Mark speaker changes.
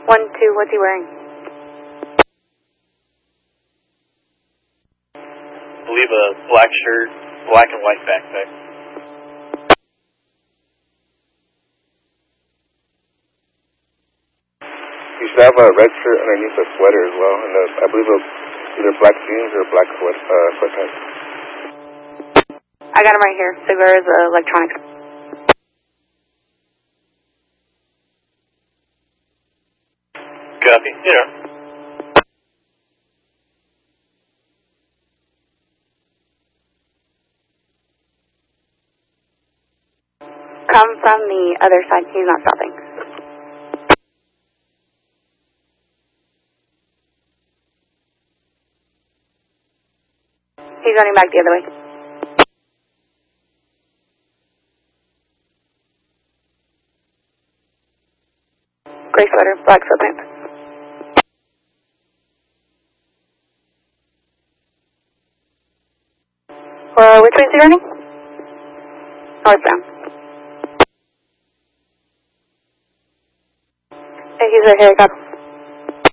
Speaker 1: 1-2, what's he wearing?
Speaker 2: I believe a black shirt, black and white backpack.
Speaker 3: He should have a red shirt underneath a sweater as well, and I believe either black jeans or black sweatpants.
Speaker 1: I got him right here. Sigler is electronics.
Speaker 2: Copy, yeah.
Speaker 1: Come from the other side. He's not stopping. He's running back the other way. Gray sweater, black sweatpants. Which way is he running? Northbound. Hey, he's right here, I got him.